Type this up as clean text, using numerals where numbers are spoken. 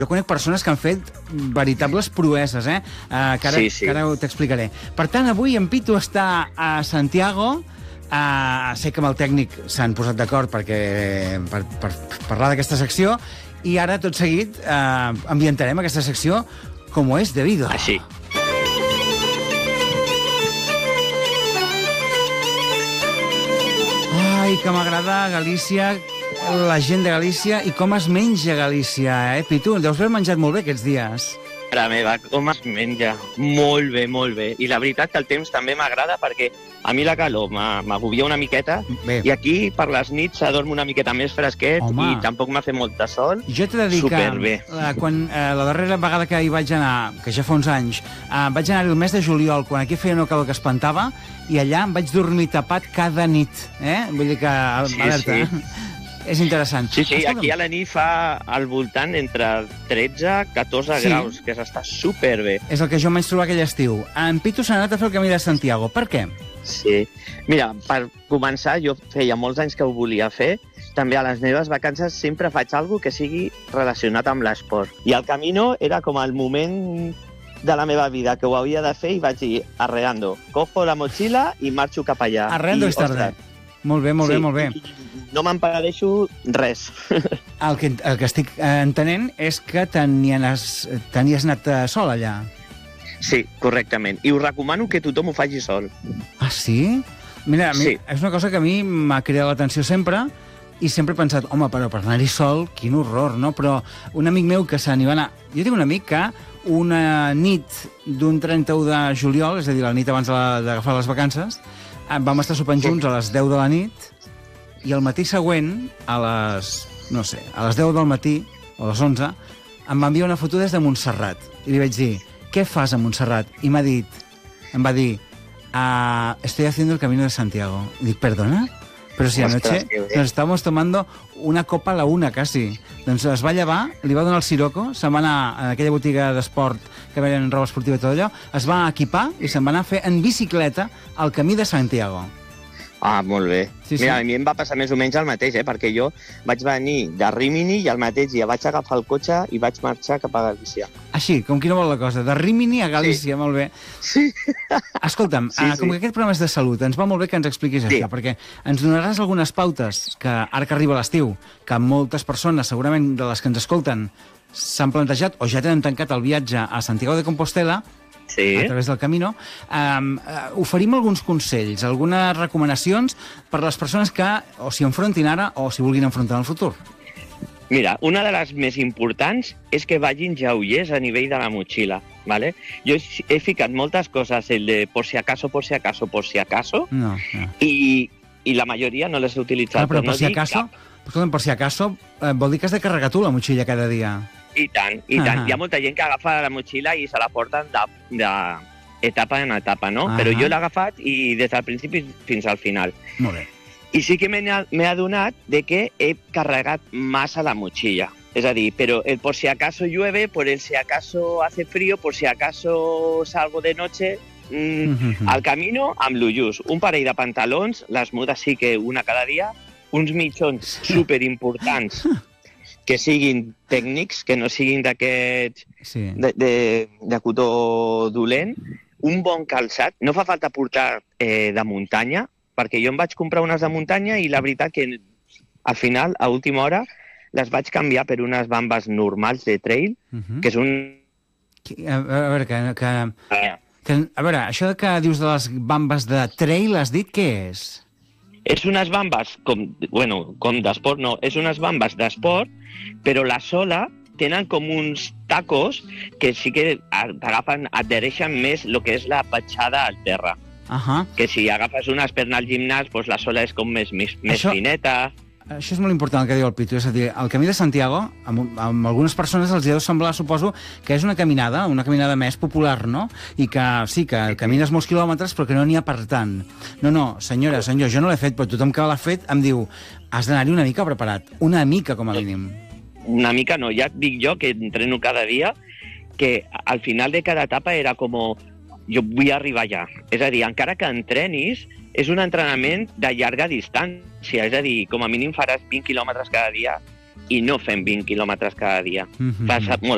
Jo conec persones que han fet veritables proeses, que ara t'explicaré. Per tant, avui en Pitu està a Santiago. Sé que amb el tècnic s'han posat d'acord per parlar d'aquesta secció i ara, tot seguit, ambientarem aquesta secció com és debido. Així. Ai, que m'agrada Galícia, la gent de Galícia i com es menja Galícia, Pitu? Deus haver menjat molt bé aquests dies. Mare meva, com es menja? Molt bé, molt bé. I la veritat que el temps també m'agrada perquè a mi la calor m'agobia una miqueta i aquí per les nits s'adorm una miqueta més fresquet i tampoc m'ha fet molt de sol. Jo t'he de dir que quan la darrera vegada que hi vaig anar, que ja fa uns anys, vaig anar el mes de juliol, quan aquí feia una calor que espantava, i allà em vaig dormir tapat cada nit. Vull dir que alerta. És interessant. Sí, aquí a la nit fa al voltant entre 13-14 graus, que s'està superbé. És el que jo em vaig trobar aquell estiu. En Pitu s'ha anat a fer el Camí de Santiago. Per què? Sí. Mira, per començar, jo feia molts anys que ho volia fer. També a les meves vacances sempre faig alguna que sigui relacionat amb l'esport. I el Camino era com el moment de la meva vida que ho havia de fer i vaig dir, arreando, cojo la mochila i marxo cap allà. Arreando és tarda. Molt bé, molt bé, molt bé. No m'emperadeixo res. El que estic entenent és que t'anies anat sol allà. Sí, correctament. I us recomano que tothom ho faci sol. Ah, sí? Mira, és una cosa que a mi m'ha cridat l'atenció sempre i sempre he pensat, home, però per anar-hi sol, quin horror, no? Però un amic meu que se n'hi va anar... Jo tinc un amic que una nit d'un 31 de juliol, és a dir, la nit abans d'agafar les vacances, vam estar sopant junts a les 10 de la nit i el matí següent, a les 10 del matí, o a les 11, em va enviar una foto des de Montserrat. I li vaig dir, què fas a Montserrat? I em va dir, estoy haciendo el Camino de Santiago. I dic, perdona? Però si anoche nos estábamos tomando una copa a la una, quasi. Doncs es va llevar, li va donar el siroco, se'n va anar a aquella botiga d'esport que venen roba esportiva i tot allò, es va equipar i se'n va anar a fer en bicicleta el Camí de Santiago. Ah, molt bé. Mira, a mi em va passar més o menys el mateix, perquè jo vaig venir de Rímini i al mateix dia vaig agafar el cotxe i vaig marxar cap a Galícia. Així, com qui no vol la cosa, de Rímini a Galícia, molt bé. Sí. Escolta'm, com que aquest programa és de salut, ens va molt bé que ens expliquis això, perquè ens donaràs algunes pautes que, ara que arriba l'estiu, que moltes persones, segurament de les que ens escolten, s'han plantejat o ja tenen tancat el viatge a Santiago de Compostela, a través del Camino, oferim alguns consells, algunes recomanacions per a les persones que o s'hi enfrontin ara o s'hi vulguin enfrontar en el futur. Mira, una de les més importants és que vagin lleugers a nivell de la motxilla, ¿vale? Jo he ficat moltes coses, el de por si acaso, por si acaso, por si acaso, i la majoria no les he utilitzat. Però por si acaso, escolta'm, por si acaso, vol dir que has de carregar tu la motxilla cada dia. I tant, i tant. Hi ha molta gent que agafa la motxilla i se la porten d'etapa en etapa, no? Però jo l'he agafat i des del principi fins al final. Molt bé. I sí que m'he adonat de que he carregat massa la motxilla. És a dir, però el por si acaso llueve, por el si acaso hace frío, por si acaso salgo de noche, al Camino amb lo just. Un parell de pantalons, les mudes sí que una cada dia, uns mitjons superimportants que siguin tècnics, que no siguin d'aquests de cotó dolent, un bon calçat. No fa falta portar de muntanya, perquè jo em vaig comprar unes de muntanya i la veritat que al final, a última hora, les vaig canviar per unes bambes normals de trail, que és un... A veure, això que dius de les bambes de trail, has dit què és? És unes bambes, com d'esport, no, és unes bambes d'esport, però la sola tenen com uns tacos que sí que t'agafen, adhereixen més el que és la petjada al terra. Que si agafes unes per anar al gimnàs, doncs la sola és com més fineta. Això és molt important el que diu el Pitu, és a dir, el Camí de Santiago, amb algunes persones els deu semblar, suposo, que és una caminada més popular, no? I que sí, que camines molts quilòmetres, però que no n'hi ha per tant. No, senyora, senyor, jo no l'he fet, però tothom que l'ha fet em diu, has d'anar-hi una mica preparat, una mica com a mínim. Una mica no, ja et dic jo que entreno cada dia, que al final de cada etapa era com, jo vull arribar allà. És a dir, encara que entrenis, és un entrenament de llarga distància, és a dir, com a mínim faràs 20 quilòmetres cada dia i no fem 20 quilòmetres cada dia. Passa molt